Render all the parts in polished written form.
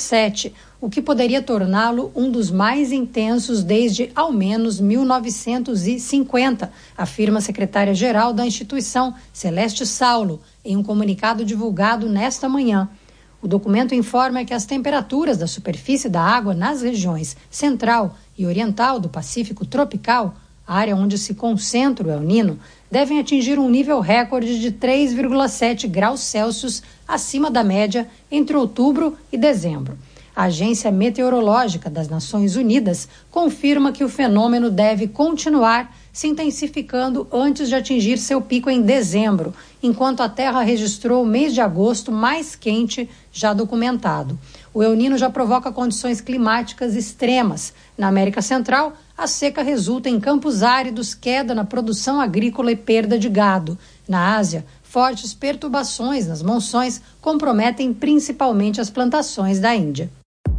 2017, o que poderia torná-lo um dos mais intensos desde ao menos 1950, afirma a secretária-geral da instituição, Celeste Saulo, em um comunicado divulgado nesta manhã. O documento informa que as temperaturas da superfície da água nas regiões central e oriental do Pacífico tropical, área onde se concentra o El Niño, devem atingir um nível recorde de 3,7 graus Celsius acima da média entre outubro e dezembro. A Agência Meteorológica das Nações Unidas confirma que o fenômeno deve continuar se intensificando antes de atingir seu pico em dezembro, enquanto a Terra registrou o mês de agosto mais quente já documentado. O El Niño já provoca condições climáticas extremas. Na América Central, a seca resulta em campos áridos, queda na produção agrícola e perda de gado. Na Ásia, fortes perturbações nas monções comprometem principalmente as plantações da Índia.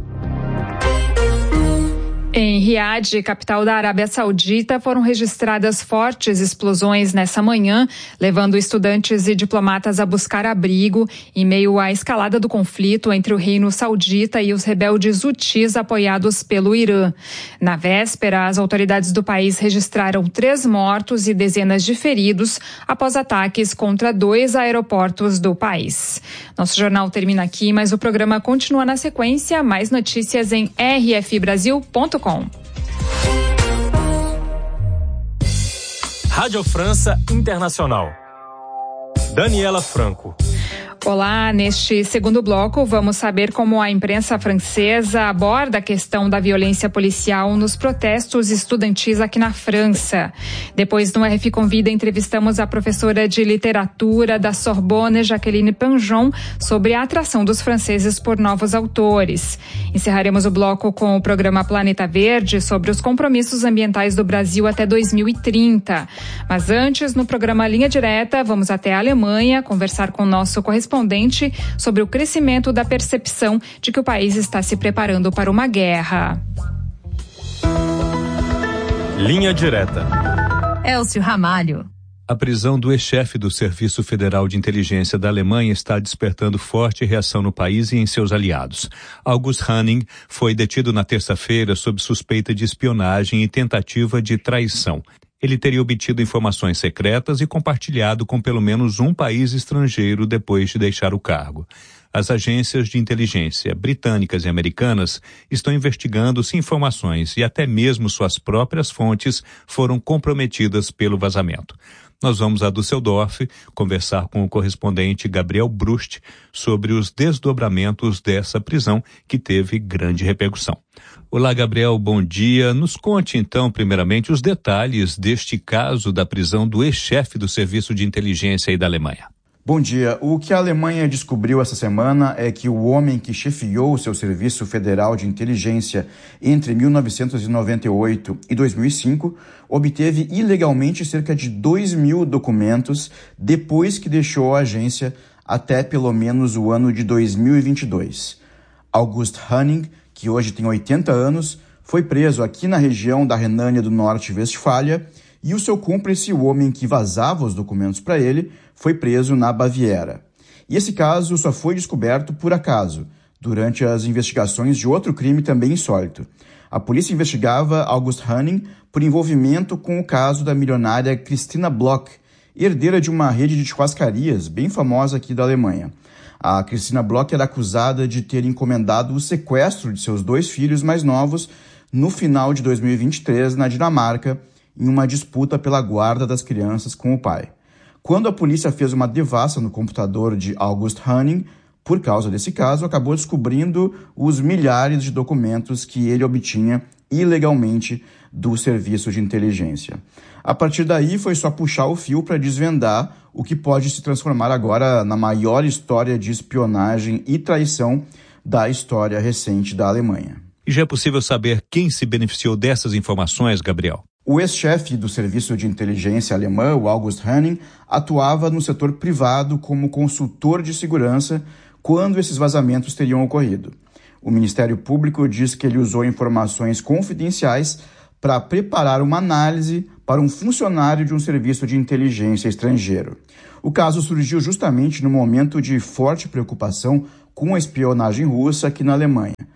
Em Riad, capital da Arábia Saudita, foram registradas fortes explosões nessa manhã, levando estudantes e diplomatas a buscar abrigo em meio à escalada do conflito entre o reino saudita e os rebeldes hutis apoiados pelo Irã. Na véspera, as autoridades do país registraram 3 mortos e dezenas de feridos após ataques contra 2 aeroportos do país. Nosso jornal termina aqui, mas o programa continua na sequência. Mais notícias em rfbrasil.com. Rádio França Internacional. Daniela Franco. Olá, neste segundo bloco vamos saber como a imprensa francesa aborda a questão da violência policial nos protestos estudantis aqui na França. Depois no RF Convida entrevistamos a professora de literatura da Sorbonne, Jacqueline Panjon, sobre a atração dos franceses por novos autores. Encerraremos o bloco com o programa Planeta Verde sobre os compromissos ambientais do Brasil até 2030. Mas antes, no programa Linha Direta, vamos até a Alemanha conversar com o nosso correspondente sobre o crescimento da percepção de que o país está se preparando para uma guerra. Linha Direta. Elcio Ramalho. A prisão do ex-chefe do Serviço Federal de Inteligência da Alemanha está despertando forte reação no país e em seus aliados. August Hanning foi detido na terça-feira sob suspeita de espionagem e tentativa de traição. Ele teria obtido informações secretas e compartilhado com pelo menos um país estrangeiro depois de deixar o cargo. As agências de inteligência britânicas e americanas estão investigando se informações e até mesmo suas próprias fontes foram comprometidas pelo vazamento. Nós vamos a Düsseldorf conversar com o correspondente Gabriel Brust sobre os desdobramentos dessa prisão que teve grande repercussão. Olá, Gabriel, bom dia. Nos conte, então, primeiramente, os detalhes deste caso da prisão do ex-chefe do Serviço de Inteligência aí da Alemanha. Bom dia. O que a Alemanha descobriu essa semana é que o homem que chefiou o seu Serviço Federal de Inteligência entre 1998 e 2005 obteve ilegalmente cerca de 2.000 documentos depois que deixou a agência até pelo menos o ano de 2022. August Hanning, que hoje tem 80 anos, foi preso aqui na região da Renânia do Norte-Westfália e o seu cúmplice, o homem que vazava os documentos para ele, foi preso na Baviera. E esse caso só foi descoberto por acaso, durante as investigações de outro crime também insólito. A polícia investigava August Hanning por envolvimento com o caso da milionária Christina Bloch, herdeira de uma rede de churrascarias bem famosa aqui da Alemanha. A Christina Bloch era acusada de ter encomendado o sequestro de seus 2 filhos mais novos no final de 2023 na Dinamarca, em uma disputa pela guarda das crianças com o pai. Quando a polícia fez uma devassa no computador de August Hanning, por causa desse caso, acabou descobrindo os milhares de documentos que ele obtinha ilegalmente do serviço de inteligência. A partir daí, foi só puxar o fio para desvendar o que pode se transformar agora na maior história de espionagem e traição da história recente da Alemanha. E já é possível saber quem se beneficiou dessas informações, Gabriel? O ex-chefe do Serviço de Inteligência alemã, o August Hanning, atuava no setor privado como consultor de segurança quando esses vazamentos teriam ocorrido. O Ministério Público diz que ele usou informações confidenciais para preparar uma análise para um funcionário de um serviço de inteligência estrangeiro. O caso surgiu justamente no momento de forte preocupação com a espionagem russa aqui na Alemanha.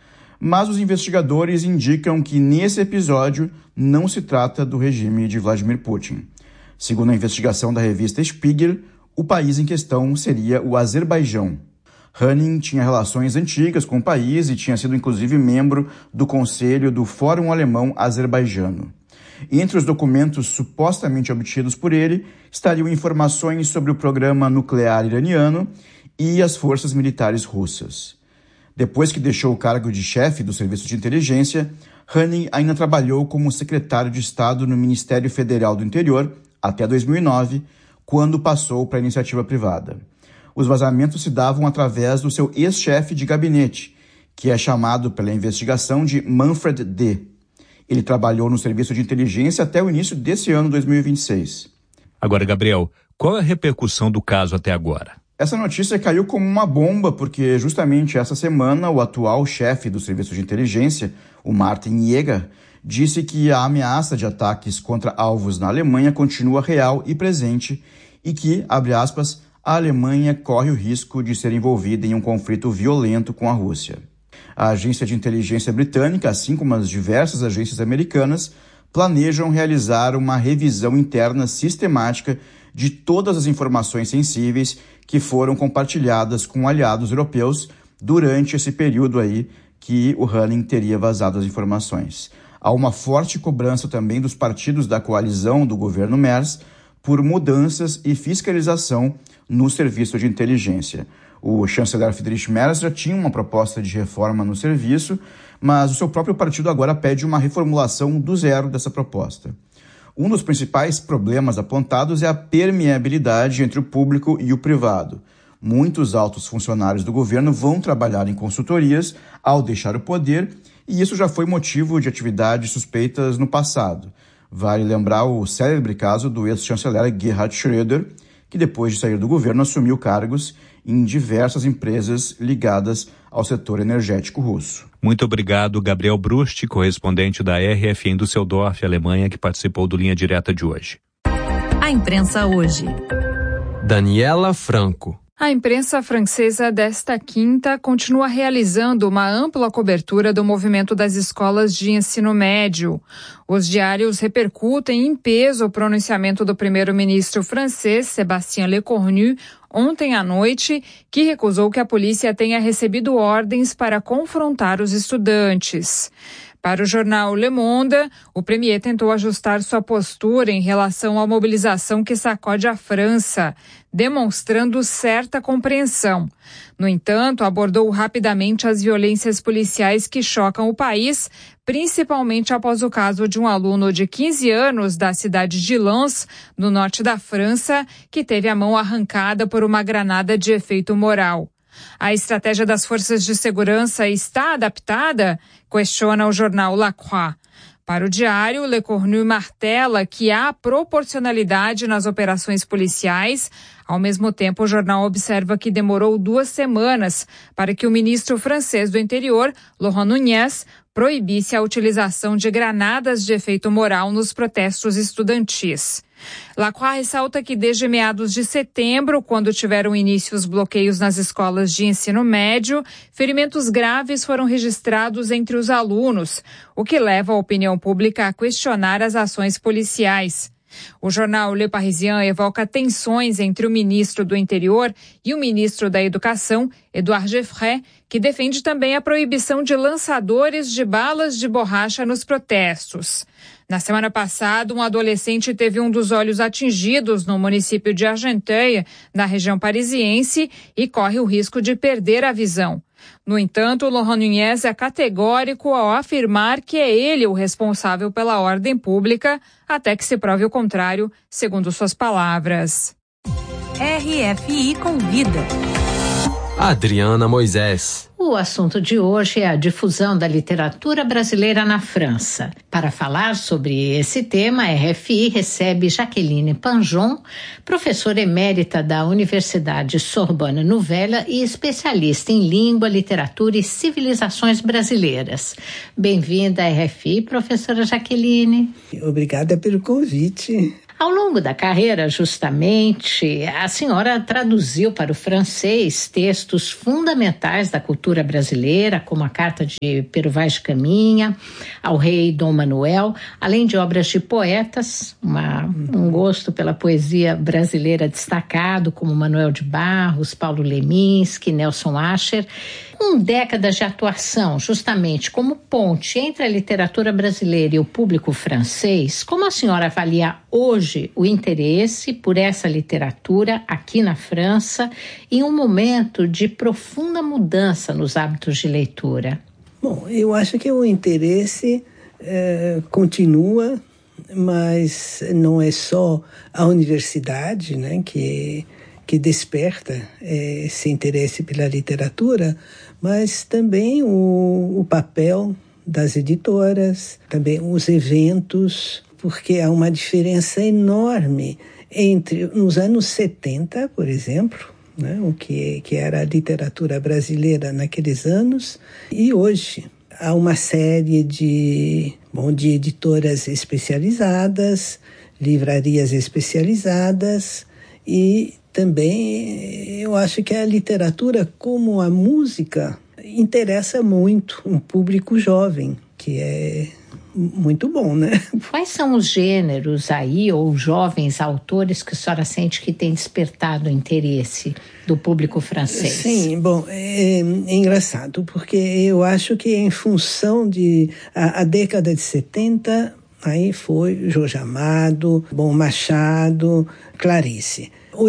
mas os investigadores indicam que nesse episódio não se trata do regime de Vladimir Putin. Segundo a investigação da revista Spiegel, o país em questão seria o Azerbaijão. Hanning tinha relações antigas com o país e tinha sido inclusive membro do conselho do Fórum Alemão Azerbaijano. Entre os documentos supostamente obtidos por ele estariam informações sobre o programa nuclear iraniano e as forças militares russas. Depois que deixou o cargo de chefe do Serviço de Inteligência, Hanning ainda trabalhou como secretário de Estado no Ministério Federal do Interior até 2009, quando passou para a iniciativa privada. Os vazamentos se davam através do seu ex-chefe de gabinete, que é chamado pela investigação de Manfred D. Ele trabalhou no Serviço de Inteligência até o início desse ano 2026. Agora, Gabriel, qual é a repercussão do caso até agora? Essa notícia caiu como uma bomba porque justamente essa semana o atual chefe do Serviço de Inteligência, o Martin Jäger, disse que a ameaça de ataques contra alvos na Alemanha continua real e presente e que, abre aspas, a Alemanha corre o risco de ser envolvida em um conflito violento com a Rússia. A agência de inteligência britânica, assim como as diversas agências americanas, planejam realizar uma revisão interna sistemática de todas as informações sensíveis que foram compartilhadas com aliados europeus durante esse período aí que o Hanning teria vazado as informações. Há uma forte cobrança também dos partidos da coalizão do governo Merz por mudanças e fiscalização no serviço de inteligência. O chanceler Friedrich Merz já tinha uma proposta de reforma no serviço, mas o seu próprio partido agora pede uma reformulação do zero dessa proposta. Um dos principais problemas apontados é a permeabilidade entre o público e o privado. Muitos altos funcionários do governo vão trabalhar em consultorias ao deixar o poder, e isso já foi motivo de atividades suspeitas no passado. Vale lembrar o célebre caso do ex-chanceler Gerhard Schröder, que depois de sair do governo assumiu cargos em diversas empresas ligadas ao setor energético russo. Muito obrigado, Gabriel Brust, correspondente da RFI em Düsseldorf, Alemanha, que participou do Linha Direta de hoje. A imprensa hoje. Daniela Franco. A imprensa francesa desta quinta continua realizando uma ampla cobertura do movimento das escolas de ensino médio. Os diários repercutem em peso o pronunciamento do primeiro-ministro francês, Sébastien Lecornu, ontem à noite, que recusou que a polícia tenha recebido ordens para confrontar os estudantes. Para o jornal Le Monde, o premier tentou ajustar sua postura em relação à mobilização que sacode a França, demonstrando certa compreensão. No entanto, abordou rapidamente as violências policiais que chocam o país, principalmente após o caso de um aluno de 15 anos da cidade de Lens, no norte da França, que teve a mão arrancada por uma granada de efeito moral. A estratégia das forças de segurança está adaptada? Questiona o jornal La Croix. Para o diário, Lecornu martela que há proporcionalidade nas operações policiais. Ao mesmo tempo, o jornal observa que demorou 2 semanas para que o ministro francês do Interior, Laurent Nunez, proibisse a utilização de granadas de efeito moral nos protestos estudantis. Lacroix ressalta que desde meados de setembro, quando tiveram início os bloqueios nas escolas de ensino médio, ferimentos graves foram registrados entre os alunos, o que leva a opinião pública a questionar as ações policiais. O jornal Le Parisien evoca tensões entre o ministro do Interior e o ministro da Educação, Édouard Geoffroy, que defende também a proibição de lançadores de balas de borracha nos protestos. Na semana passada, um adolescente teve um dos olhos atingidos no município de Argenteuil, na região parisiense, e corre o risco de perder a visão. No entanto, Laurent Nunez é categórico ao afirmar que é ele o responsável pela ordem pública, até que se prove o contrário, segundo suas palavras. RFI Convida. Adriana Moisés. O assunto de hoje é a difusão da literatura brasileira na França. Para falar sobre esse tema, a RFI recebe Jaqueline Panjon, professora emérita da Universidade Sorbonne Nouvelle e especialista em língua, literatura e civilizações brasileiras. Bem-vinda à RFI, professora Jaqueline. Obrigada pelo convite. Ao longo da carreira, justamente, a senhora traduziu para o francês textos fundamentais da cultura brasileira, como a Carta de Pero Vaz de Caminha, ao rei Dom Manuel, além de obras de poetas, um gosto pela poesia brasileira destacado, como Manuel de Barros, Paulo Leminski, Nelson Ascher. Com décadas de atuação, justamente como ponte entre a literatura brasileira e o público francês, como a senhora avalia hoje o interesse por essa literatura aqui na França em um momento de profunda mudança nos hábitos de leitura? Bom, eu acho que o interesse continua, mas não é só a universidade, né, que desperta esse interesse pela literatura, mas também o papel das editoras, também os eventos, porque há uma diferença enorme entre, nos anos 70, por exemplo, né, o que era a literatura brasileira naqueles anos, e hoje. Há uma série de editoras especializadas, livrarias especializadas, e também eu acho que a literatura, como a música, interessa muito um público jovem, que é muito bom, né? Quais são os gêneros aí, ou jovens autores, que a senhora sente que tem despertado o interesse do público francês? Sim, bom, é engraçado, porque eu acho que em função de a década de 70, aí foi Jorge Amado, Machado, Clarice.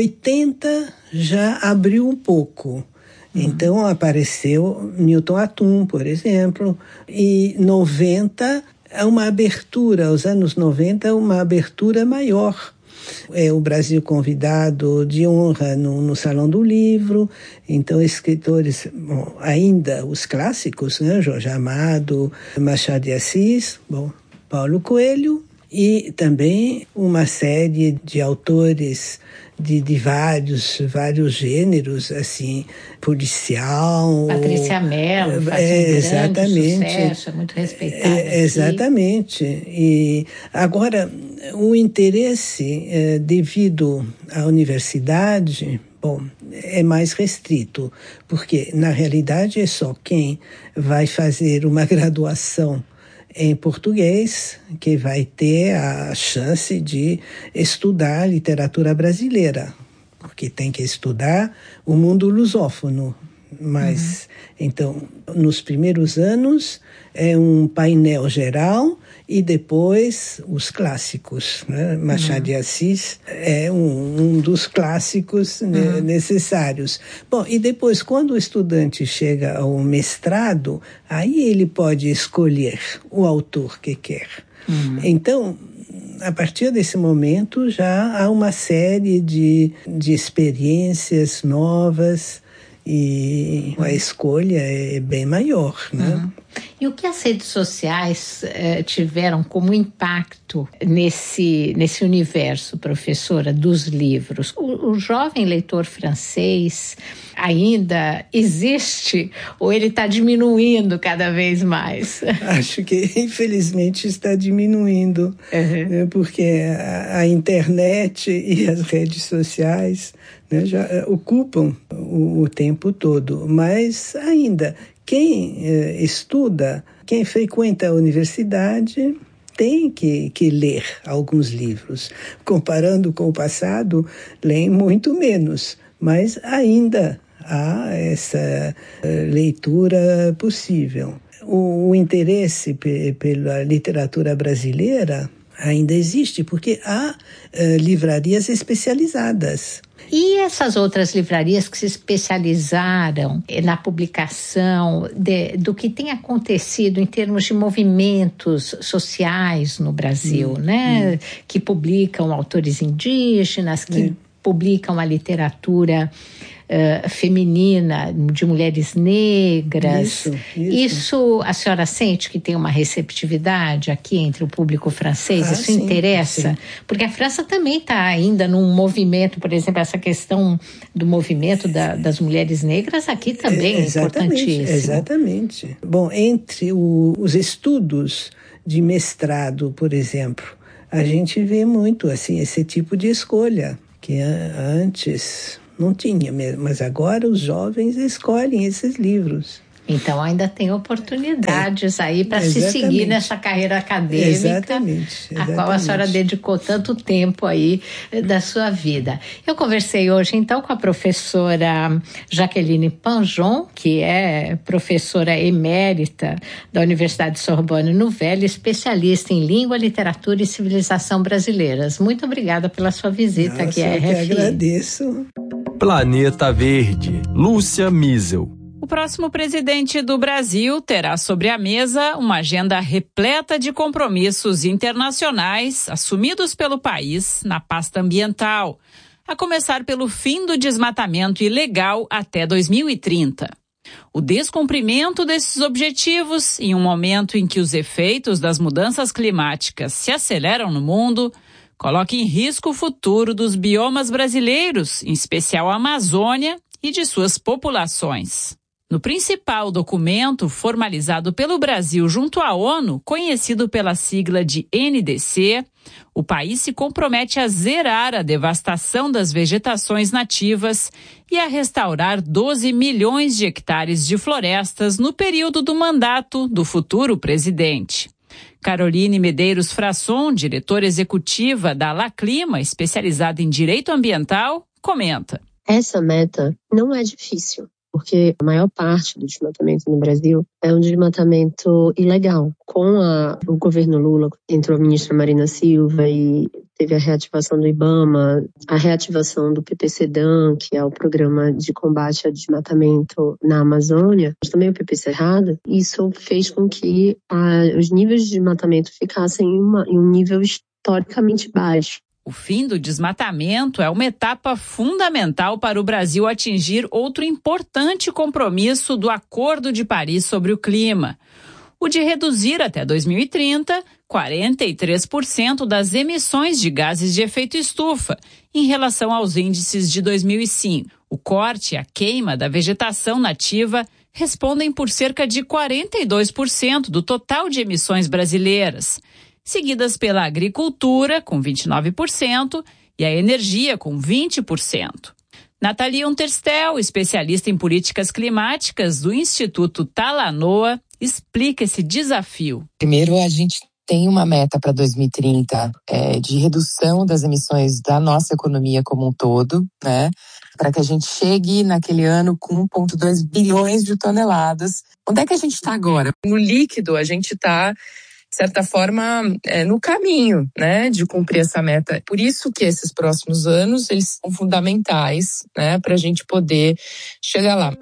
80 já abriu um pouco. Então apareceu Milton Atum, por exemplo, e 90 uma abertura, os anos 90, uma abertura maior. O Brasil convidado de honra no Salão do Livro, então escritores, ainda os clássicos, né? Jorge Amado, Machado de Assis, Paulo Coelho, e também uma série de autores de vários gêneros, assim, policial. Patrícia Mello faz um grande sucesso, é muito respeitada. Exatamente. E agora, o interesse devido à universidade, é mais restrito, porque, na realidade, é só quem vai fazer uma graduação em português que vai ter a chance de estudar literatura brasileira, porque tem que estudar o mundo lusófono. Mas, então, nos primeiros anos é um painel geral e depois os clássicos, né? Machado de Assis é um dos clássicos necessários. E depois, quando o estudante chega ao mestrado, aí ele pode escolher o autor que quer. Então, a partir desse momento, já há uma série de experiências novas e a escolha é bem maior, né? E o que as redes sociais tiveram como impacto nesse universo, professora, dos livros? O jovem leitor francês ainda existe ou ele está diminuindo cada vez mais? Acho que, infelizmente, está diminuindo, porque a internet e as redes sociais, né, já ocupam o tempo todo, mas ainda quem estuda, quem frequenta a universidade tem que ler alguns livros. Comparando com o passado, leem muito menos, mas ainda há essa leitura possível. O interesse pela literatura brasileira ainda existe, porque há livrarias especializadas. E essas outras livrarias que se especializaram na publicação do que tem acontecido em termos de movimentos sociais no Brasil, né? Que publicam autores indígenas, que publicam a literatura feminina, de mulheres negras. Isso a senhora sente que tem uma receptividade aqui entre o público francês? Isso sim, interessa? Sim. Porque a França também está ainda num movimento, por exemplo, essa questão do movimento das mulheres negras aqui também é importantíssimo. Exatamente. Bom, entre os estudos de mestrado, por exemplo, a gente vê muito assim, esse tipo de escolha, que antes não tinha mesmo, mas agora os jovens escolhem esses livros. Então ainda tem oportunidades aí para se seguir nessa carreira acadêmica, exatamente. a qual a senhora dedicou tanto tempo aí da sua vida. Eu conversei hoje então com a professora Jaqueline Panjon, que é professora emérita da Universidade Sorbonne Nouvelle, especialista em língua, literatura e civilização brasileiras. Muito obrigada pela sua visita aqui à RFI. Eu que agradeço. Planeta Verde, Lúcia Miesel. O próximo presidente do Brasil terá sobre a mesa uma agenda repleta de compromissos internacionais assumidos pelo país na pasta ambiental, a começar pelo fim do desmatamento ilegal até 2030. O descumprimento desses objetivos, em um momento em que os efeitos das mudanças climáticas se aceleram no mundo, coloca em risco o futuro dos biomas brasileiros, em especial a Amazônia e de suas populações. No principal documento formalizado pelo Brasil junto à ONU, conhecido pela sigla de NDC, o país se compromete a zerar a devastação das vegetações nativas e a restaurar 12 milhões de hectares de florestas no período do mandato do futuro presidente. Caroline Medeiros Frasson, diretora executiva da Laclima, especializada em direito ambiental, comenta. Essa meta não é difícil, porque a maior parte do desmatamento no Brasil é um desmatamento ilegal. Com o governo Lula, entrou a ministra Marina Silva e teve a reativação do IBAMA, a reativação do PPCDAM, que é o Programa de Combate ao Desmatamento na Amazônia, mas também o PP Cerrado. Isso fez com que os níveis de desmatamento ficassem em um nível historicamente baixo. O fim do desmatamento é uma etapa fundamental para o Brasil atingir outro importante compromisso do Acordo de Paris sobre o Clima, o de reduzir até 2030 43% das emissões de gases de efeito estufa em relação aos índices de 2005. O corte e a queima da vegetação nativa respondem por cerca de 42% do total de emissões brasileiras, seguidas pela agricultura, com 29%, e a energia, com 20%. Nathalie Unterstel, especialista em políticas climáticas do Instituto Talanoa, explica esse desafio. Primeiro, a gente tem uma meta para 2030 de redução das emissões da nossa economia como um todo, né? Para que a gente chegue naquele ano com 1,2 bilhões de toneladas. Onde é que a gente está agora? No líquido, a gente está, de certa forma, no caminho, né, de cumprir essa meta. Por isso que esses próximos anos, eles são fundamentais, né, para a gente poder chegar lá.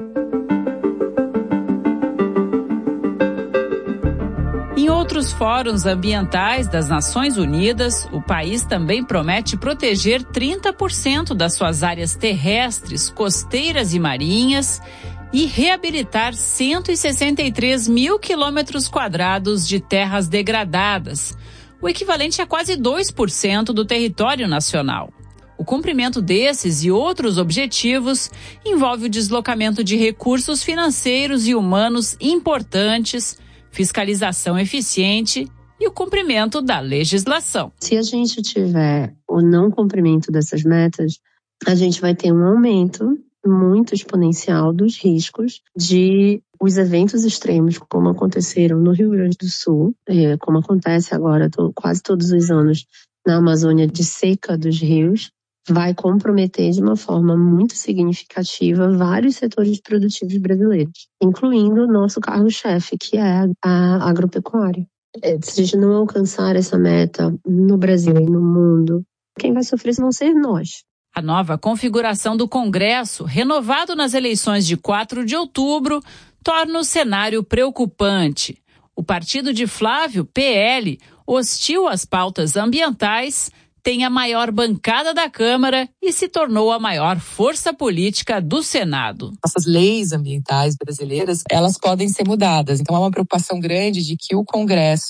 Em outros fóruns ambientais das Nações Unidas, o país também promete proteger 30% das suas áreas terrestres, costeiras e marinhas e reabilitar 163 mil quilômetros quadrados de terras degradadas, o equivalente a quase 2% do território nacional. O cumprimento desses e outros objetivos envolve o deslocamento de recursos financeiros e humanos importantes, fiscalização eficiente e o cumprimento da legislação. Se a gente tiver o não cumprimento dessas metas, a gente vai ter um aumento muito exponencial dos riscos de os eventos extremos, como aconteceram no Rio Grande do Sul, como acontece agora quase todos os anos na Amazônia, de seca dos rios, vai comprometer de uma forma muito significativa vários setores produtivos brasileiros, incluindo o nosso carro-chefe, que é a agropecuária. Se a gente não alcançar essa meta no Brasil e no mundo, quem vai sofrer vão ser nós. A nova configuração do Congresso, renovado nas eleições de 4 de outubro, torna o cenário preocupante. O partido de Flávio, PL, hostil às pautas ambientais, tem a maior bancada da Câmara e se tornou a maior força política do Senado. Nossas leis ambientais brasileiras, elas podem ser mudadas. Então há uma preocupação grande de que o Congresso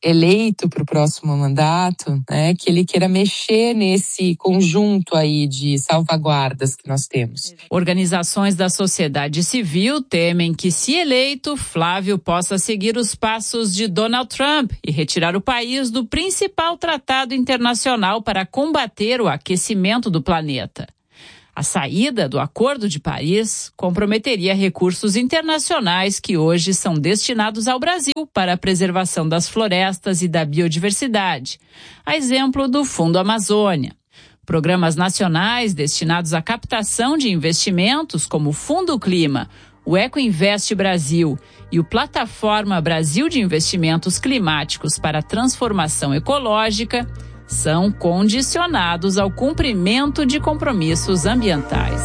eleito para o próximo mandato, né, que ele queira mexer nesse conjunto aí de salvaguardas que nós temos. Organizações da sociedade civil temem que, se eleito, Flávio possa seguir os passos de Donald Trump e retirar o país do principal tratado internacional para combater o aquecimento do planeta. A saída do Acordo de Paris comprometeria recursos internacionais que hoje são destinados ao Brasil para a preservação das florestas e da biodiversidade, a exemplo do Fundo Amazônia. Programas nacionais destinados à captação de investimentos, como o Fundo Clima, o Ecoinvest Brasil e o Plataforma Brasil de Investimentos Climáticos para a Transformação Ecológica, são condicionados ao cumprimento de compromissos ambientais.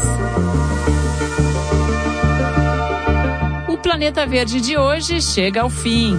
O Planeta Verde de hoje chega ao fim.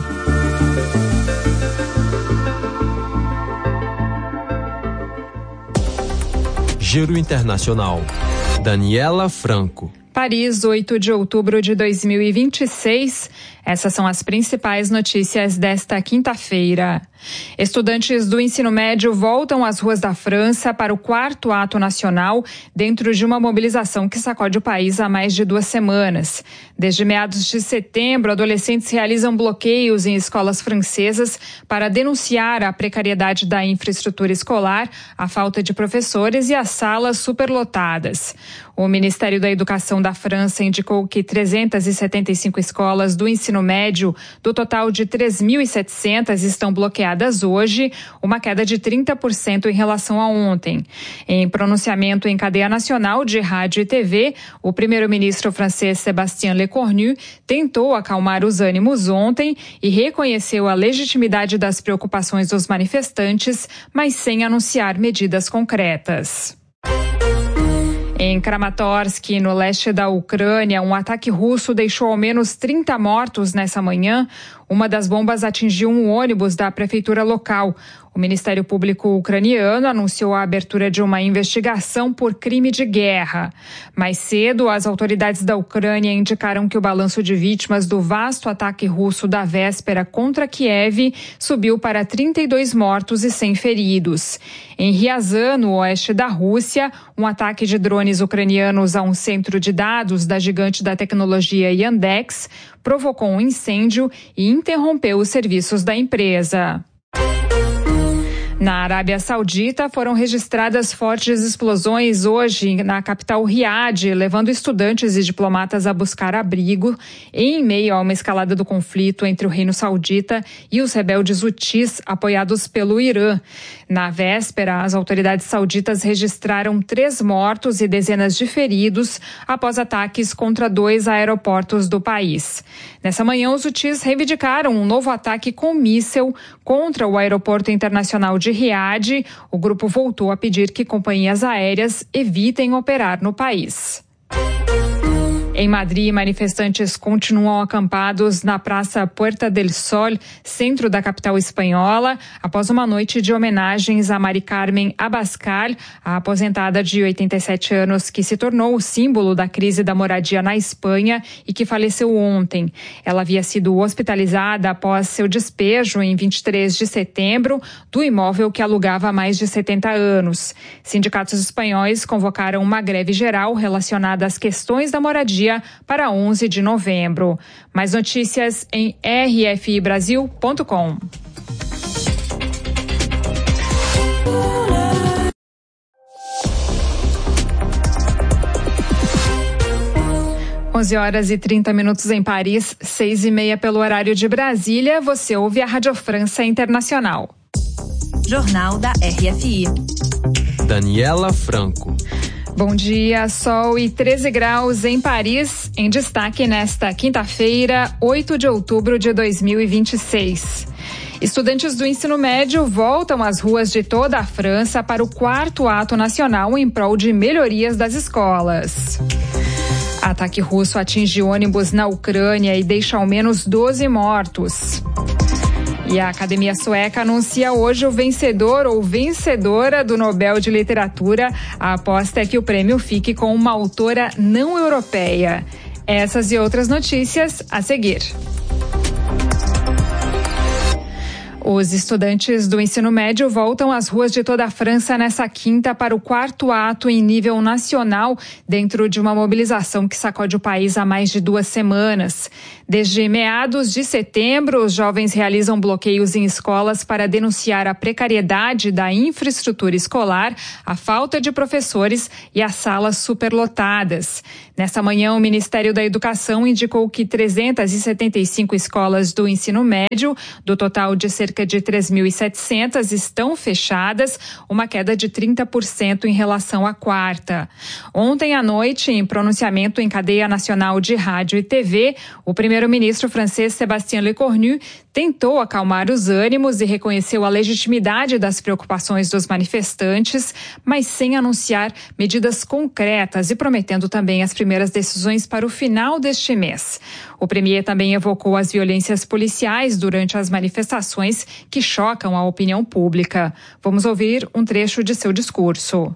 Giro Internacional. Daniela Franco. Paris, 8 de outubro de 2026. Essas são as principais notícias desta quinta-feira. Estudantes do ensino médio voltam às ruas da França para o 4º ato nacional dentro de uma mobilização que sacode o país há mais de 2 semanas. Desde meados de setembro, adolescentes realizam bloqueios em escolas francesas para denunciar a precariedade da infraestrutura escolar, a falta de professores e as salas superlotadas. O Ministério da Educação da França indicou que 375 escolas do ensino médio, do total de 3.700, estão bloqueadas hoje, uma queda de 30% em relação a ontem. Em pronunciamento em cadeia nacional de rádio e TV, o primeiro-ministro francês Sébastien Lecornu tentou acalmar os ânimos ontem e reconheceu a legitimidade das preocupações dos manifestantes, mas sem anunciar medidas concretas. Em Kramatorsk, no leste da Ucrânia, um ataque russo deixou ao menos 30 mortos nessa manhã. Uma das bombas atingiu um ônibus da prefeitura local. O Ministério Público ucraniano anunciou a abertura de uma investigação por crime de guerra. Mais cedo, as autoridades da Ucrânia indicaram que o balanço de vítimas do vasto ataque russo da véspera contra Kiev subiu para 32 mortos e 100 feridos. Em Ryazan, no oeste da Rússia, um ataque de drones ucranianos a um centro de dados da gigante da tecnologia Yandex provocou um incêndio e interrompeu os serviços da empresa. Na Arábia Saudita, foram registradas fortes explosões hoje na capital Riad, levando estudantes e diplomatas a buscar abrigo em meio a uma escalada do conflito entre o Reino Saudita e os rebeldes hutis, apoiados pelo Irã. Na véspera, as autoridades sauditas registraram 3 mortos e dezenas de feridos após ataques contra 2 aeroportos do país. Nessa manhã, os hutis reivindicaram um novo ataque com míssil contra o aeroporto internacional de Riad. O grupo voltou a pedir que companhias aéreas evitem operar no país. Em Madrid, manifestantes continuam acampados na Praça Puerta del Sol, centro da capital espanhola, após uma noite de homenagens a Mari Carmen Abascal, a aposentada de 87 anos que se tornou o símbolo da crise da moradia na Espanha e que faleceu ontem. Ela havia sido hospitalizada após seu despejo em 23 de setembro do imóvel que alugava há mais de 70 anos. Sindicatos espanhóis convocaram uma greve geral relacionada às questões da moradia para 11 de novembro. Mais notícias em rfibrasil.com. Horas e 30 em Paris, 6:30 pelo horário de Brasília. Você ouve a Rádio França Internacional. Jornal da RFI. Daniela Franco. Bom dia, sol e 13 graus em Paris, em destaque nesta quinta-feira, 8 de outubro de 2026. Estudantes do ensino médio voltam às ruas de toda a França para o 4º ato nacional em prol de melhorias das escolas. Ataque russo atinge ônibus na Ucrânia e deixa ao menos 12 mortos. E a Academia Sueca anuncia hoje o vencedor ou vencedora do Nobel de Literatura. A aposta é que o prêmio fique com uma autora não europeia. Essas e outras notícias a seguir. Os estudantes do ensino médio voltam às ruas de toda a França nesta quinta para o 4º ato em nível nacional, dentro de uma mobilização que sacode o país há mais de 2 semanas. Desde meados de setembro, os jovens realizam bloqueios em escolas para denunciar a precariedade da infraestrutura escolar, a falta de professores e as salas superlotadas. Nesta manhã, o Ministério da Educação indicou que 375 escolas do ensino médio, do total de cerca de 3.700, estão fechadas, uma queda de 30% em relação à quarta. Ontem à noite, em pronunciamento em cadeia nacional de rádio e TV, o primeiro-ministro francês Sébastien Lecornu tentou acalmar os ânimos e reconheceu a legitimidade das preocupações dos manifestantes, mas sem anunciar medidas concretas e prometendo também as primeiras decisões para o final deste mês. O premier também evocou as violências policiais durante as manifestações que chocam a opinião pública. Vamos ouvir um trecho de seu discurso.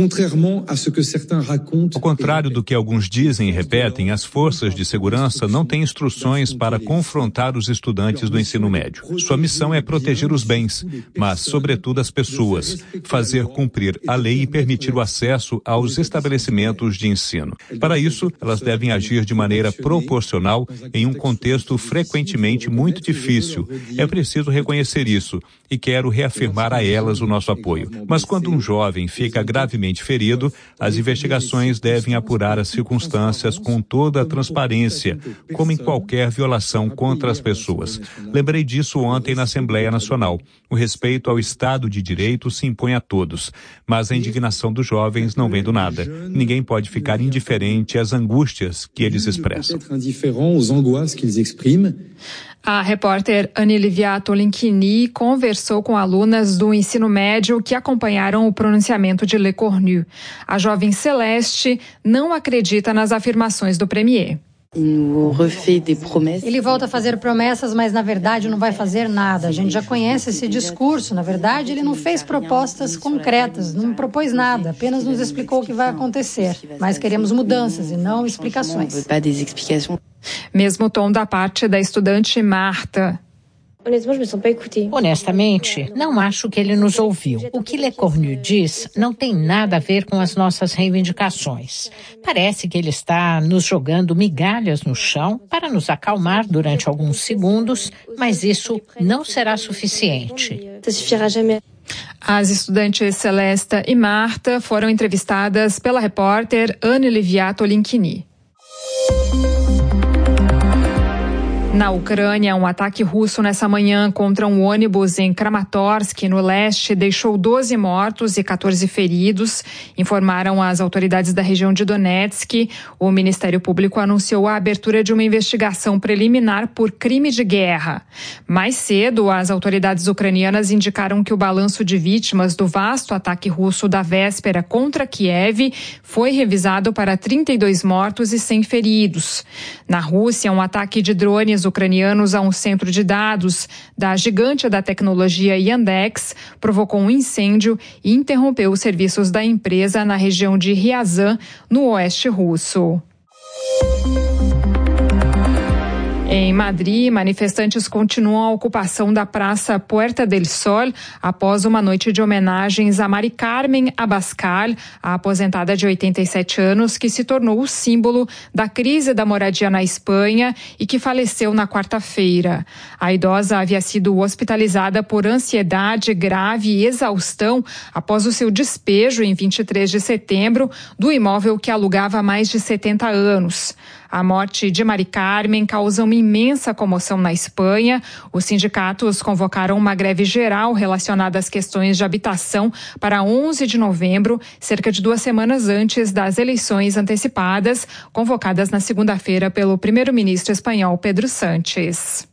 Ao contrário do que alguns dizem e repetem, as forças de segurança não têm instruções para confrontar os estudantes do ensino médio. Sua missão é proteger os bens, mas, sobretudo, as pessoas, fazer cumprir a lei e permitir o acesso aos estabelecimentos de ensino. Para isso, elas devem agir de maneira proporcional em um contexto frequentemente muito difícil. É preciso reconhecer isso e quero reafirmar a elas o nosso apoio. Mas quando um jovem fica gravemente ferido, as investigações devem apurar as circunstâncias com toda a transparência, como em qualquer violação contra as pessoas. Lembrei disso ontem na Assembleia Nacional. O respeito ao Estado de Direito se impõe a todos, mas a indignação dos jovens não vem do nada. Ninguém pode ficar indiferente às angústias que eles expressam. A repórter Anne-Livia Tolinkini conversou com alunas do ensino médio que acompanharam o pronunciamento de Lecornu. A jovem Celeste não acredita nas afirmações do premier. Ele volta a fazer promessas, mas na verdade não vai fazer nada. A gente já conhece esse discurso. Na verdade, ele não fez propostas concretas, não propôs nada, apenas nos explicou o que vai acontecer. Mas queremos mudanças e não explicações. Mesmo tom da parte da estudante Marta. Honestamente, não acho que ele nos ouviu. O que Lecornu diz não tem nada a ver com as nossas reivindicações. Parece que ele está nos jogando migalhas no chão para nos acalmar durante alguns segundos, mas isso não será suficiente. As estudantes Celesta e Marta foram entrevistadas pela repórter Anne-Livia Tolinkini. Na Ucrânia, um ataque russo nessa manhã contra um ônibus em Kramatorsk, no leste, deixou 12 mortos e 14 feridos, informaram as autoridades da região de Donetsk. O Ministério Público anunciou a abertura de uma investigação preliminar por crime de guerra. Mais cedo, as autoridades ucranianas indicaram que o balanço de vítimas do vasto ataque russo da véspera contra Kiev foi revisado para 32 mortos e 100 feridos. Na Rússia, um ataque de drones ucranianos a um centro de dados da gigante da tecnologia Yandex provocou um incêndio e interrompeu os serviços da empresa na região de Ryazan, no oeste russo. Em Madrid, manifestantes continuam a ocupação da Praça Puerta del Sol após uma noite de homenagens a Mari Carmen Abascal, a aposentada de 87 anos, que se tornou o símbolo da crise da moradia na Espanha e que faleceu na quarta-feira. A idosa havia sido hospitalizada por ansiedade grave e exaustão após o seu despejo em 23 de setembro do imóvel que alugava há mais de 70 anos. A morte de Mari Carmen causa uma imensa comoção na Espanha. Os sindicatos convocaram uma greve geral relacionada às questões de habitação para 11 de novembro, cerca de 2 semanas antes das eleições antecipadas, convocadas na segunda-feira pelo primeiro-ministro espanhol Pedro Sánchez.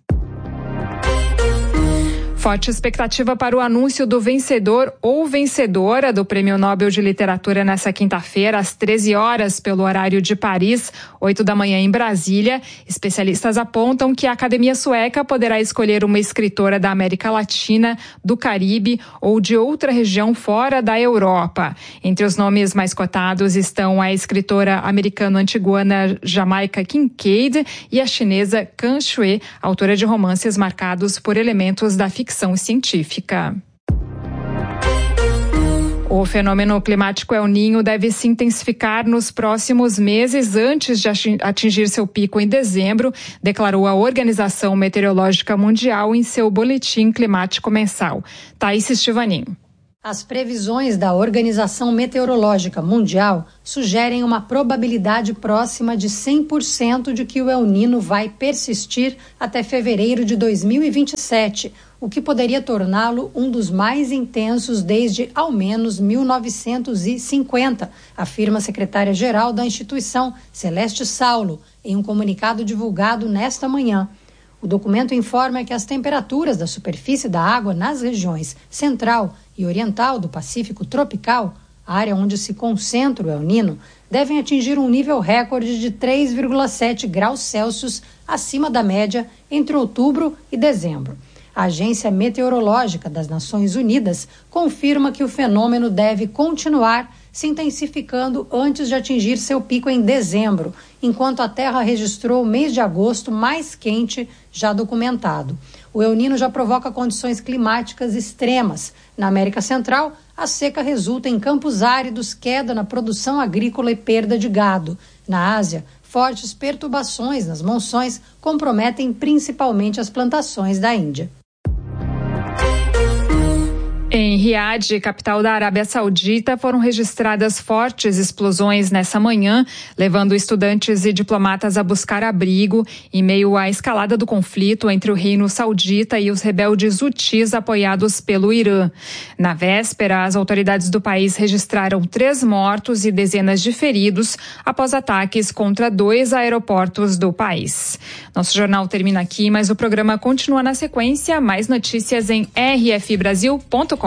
Forte expectativa para o anúncio do vencedor ou vencedora do Prêmio Nobel de Literatura nessa quinta-feira, às 13 horas, pelo horário de Paris, 8 da manhã em Brasília. Especialistas apontam que a Academia Sueca poderá escolher uma escritora da América Latina, do Caribe ou de outra região fora da Europa. Entre os nomes mais cotados estão a escritora americano-antiguana Jamaica Kincaid e a chinesa Kan Shui, autora de romances marcados por elementos da ficção ficção científica. O fenômeno climático El Niño deve se intensificar nos próximos meses antes de atingir seu pico em dezembro, declarou a Organização Meteorológica Mundial em seu boletim climático mensal. Thaís Estivanin. As previsões da Organização Meteorológica Mundial sugerem uma probabilidade próxima de 100% de que o El Niño vai persistir até fevereiro de 2027, o que poderia torná-lo um dos mais intensos desde ao menos 1950, afirma a secretária-geral da instituição, Celeste Saulo, em um comunicado divulgado nesta manhã. O documento informa que as temperaturas da superfície da água nas regiões central e oriental do Pacífico tropical, área onde se concentra o El Niño, devem atingir um nível recorde de 3,7 graus Celsius acima da média entre outubro e dezembro. A Agência Meteorológica das Nações Unidas confirma que o fenômeno deve continuar se intensificando antes de atingir seu pico em dezembro, enquanto a Terra registrou o mês de agosto mais quente já documentado. O El Niño já provoca condições climáticas extremas. Na América Central, a seca resulta em campos áridos, queda na produção agrícola e perda de gado. Na Ásia, fortes perturbações nas monções comprometem principalmente as plantações da Índia. Em Riad, capital da Arábia Saudita, foram registradas fortes explosões nessa manhã, levando estudantes e diplomatas a buscar abrigo em meio à escalada do conflito entre o reino saudita e os rebeldes hutis apoiados pelo Irã. Na véspera, as autoridades do país registraram 3 mortos e dezenas de feridos após ataques contra 2 aeroportos do país. Nosso jornal termina aqui, mas o programa continua na sequência. Mais notícias em rfbrasil.com.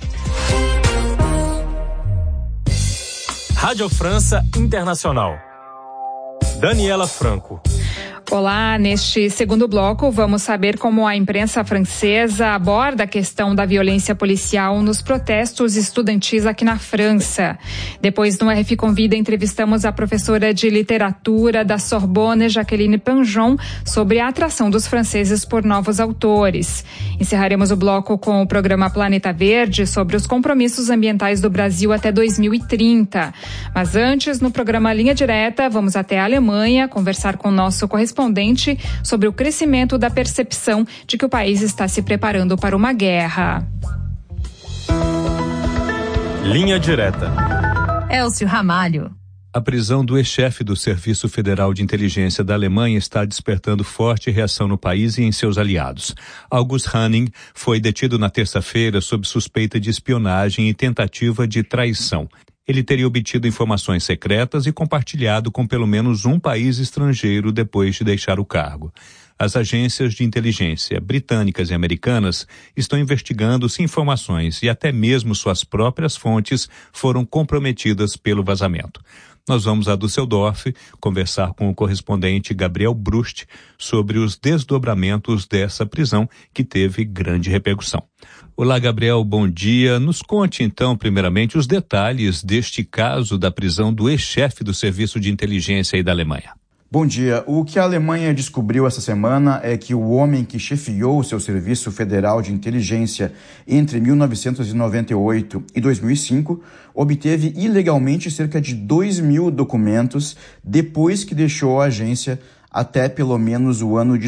Rádio França Internacional. Daniela Franco. Olá, neste segundo bloco vamos saber como a imprensa francesa aborda a questão da violência policial nos protestos estudantis aqui na França. Depois no RF Convida entrevistamos a professora de literatura da Sorbonne, Jacqueline Panjon, sobre a atração dos franceses por novos autores. Encerraremos o bloco com o programa Planeta Verde sobre os compromissos ambientais do Brasil até 2030. Mas antes, no programa Linha Direta, vamos até a Alemanha conversar com o nosso correspondente sobre o crescimento da percepção de que o país está se preparando para uma guerra. Linha Direta. Elcio Ramalho. A prisão do ex-chefe do Serviço Federal de Inteligência da Alemanha está despertando forte reação no país e em seus aliados. August Hanning foi detido na terça-feira sob suspeita de espionagem e tentativa de traição. Ele teria obtido informações secretas e compartilhado com pelo menos um país estrangeiro depois de deixar o cargo. As agências de inteligência britânicas e americanas estão investigando se informações e até mesmo suas próprias fontes foram comprometidas pelo vazamento. Nós vamos a Düsseldorf conversar com o correspondente Gabriel Brust sobre os desdobramentos dessa prisão que teve grande repercussão. Olá, Gabriel, bom dia. Nos conte, então, primeiramente, os detalhes deste caso da prisão do ex-chefe do Serviço de Inteligência aí da Alemanha. Bom dia. O que a Alemanha descobriu essa semana é que o homem que chefiou o seu Serviço Federal de Inteligência entre 1998 e 2005 obteve ilegalmente cerca de 2.000 documentos depois que deixou a agência até pelo menos o ano de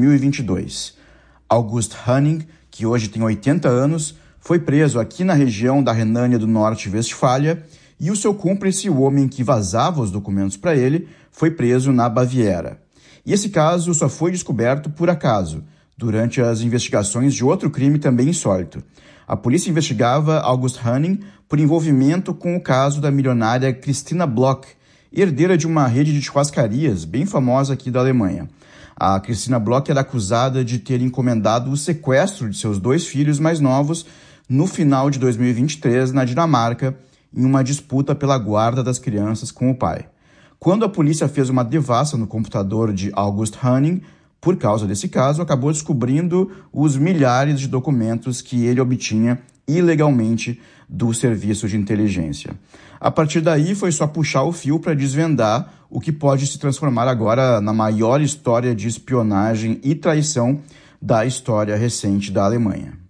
2022. August Hanning, que hoje tem 80 anos, foi preso aqui na região da Renânia do Norte-Westfália e o seu cúmplice, o homem que vazava os documentos para ele, foi preso na Baviera. E esse caso só foi descoberto por acaso, durante as investigações de outro crime também insólito. A polícia investigava August Hanning por envolvimento com o caso da milionária Christina Bloch, herdeira de uma rede de churrascarias bem famosa aqui da Alemanha. A Christina Bloch era acusada de ter encomendado o sequestro de seus 2 filhos mais novos no final de 2023 na Dinamarca, em uma disputa pela guarda das crianças com o pai. Quando a polícia fez uma devassa no computador de August Hanning, por causa desse caso, acabou descobrindo os milhares de documentos que ele obtinha ilegalmente do serviço de inteligência. A partir daí, foi só puxar o fio para desvendar o que pode se transformar agora na maior história de espionagem e traição da história recente da Alemanha.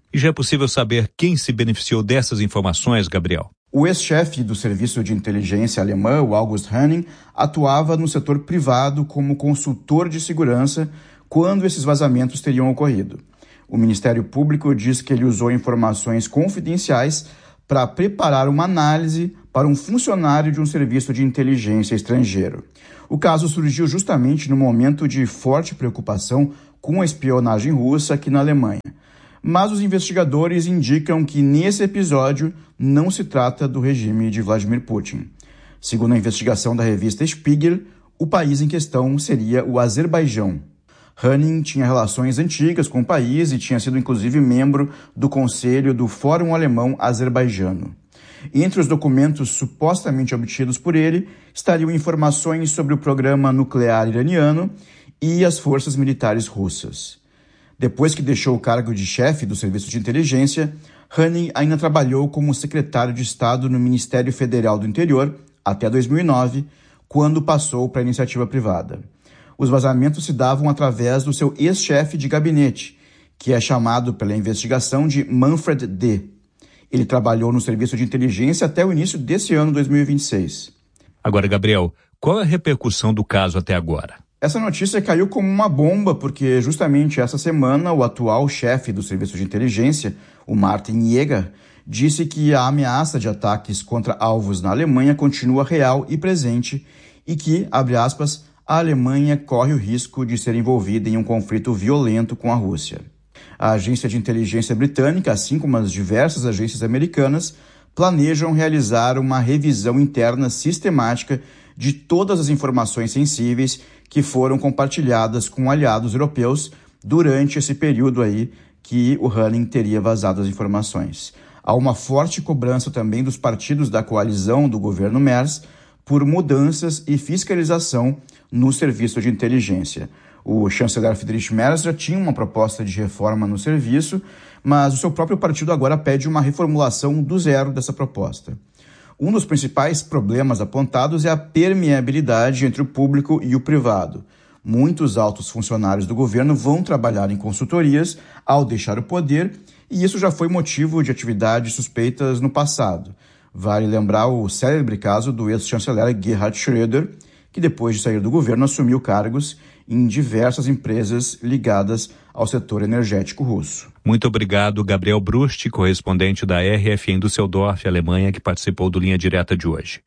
E já é possível saber quem se beneficiou dessas informações, Gabriel? O ex-chefe do serviço de inteligência alemã, o August Hanning, atuava no setor privado como consultor de segurança quando esses vazamentos teriam ocorrido. O Ministério Público diz que ele usou informações confidenciais para preparar uma análise para um funcionário de um serviço de inteligência estrangeiro. O caso surgiu justamente no momento de forte preocupação com a espionagem russa aqui na Alemanha. Mas os investigadores indicam que nesse episódio não se trata do regime de Vladimir Putin. Segundo a investigação da revista Spiegel, o país em questão seria o Azerbaijão. Hanning tinha relações antigas com o país e tinha sido inclusive membro do Conselho do Fórum Alemão Azerbaijano. Entre os documentos supostamente obtidos por ele estariam informações sobre o programa nuclear iraniano e as forças militares russas. Depois que deixou o cargo de chefe do Serviço de Inteligência, Hanning ainda trabalhou como secretário de Estado no Ministério Federal do Interior até 2009, quando passou para a iniciativa privada. Os vazamentos se davam através do seu ex-chefe de gabinete, que é chamado pela investigação de Manfred D. Ele trabalhou no Serviço de Inteligência até o início desse ano 2026. Agora, Gabriel, qual é a repercussão do caso até agora? Essa notícia caiu como uma bomba porque justamente essa semana o atual chefe do Serviço de Inteligência, o Martin Jäger, disse que a ameaça de ataques contra alvos na Alemanha continua real e presente e que, abre aspas, a Alemanha corre o risco de ser envolvida em um conflito violento com a Rússia. A agência de inteligência britânica, assim como as diversas agências americanas, planejam realizar uma revisão interna sistemática de todas as informações sensíveis que foram compartilhadas com aliados europeus durante esse período aí que o Hanning teria vazado as informações. Há uma forte cobrança também dos partidos da coalizão do governo Merz por mudanças e fiscalização no serviço de inteligência. O chanceler Friedrich Merz já tinha uma proposta de reforma no serviço, mas o seu próprio partido agora pede uma reformulação do zero dessa proposta. Um dos principais problemas apontados é a permeabilidade entre o público e o privado. Muitos altos funcionários do governo vão trabalhar em consultorias ao deixar o poder, e isso já foi motivo de atividades suspeitas no passado. Vale lembrar o célebre caso do ex-chanceler Gerhard Schröder, que depois de sair do governo assumiu cargos em diversas empresas ligadas ao setor energético russo. Muito obrigado, Gabriel Brust, correspondente da RFI em Düsseldorf, Alemanha, que participou do Linha Direta de hoje.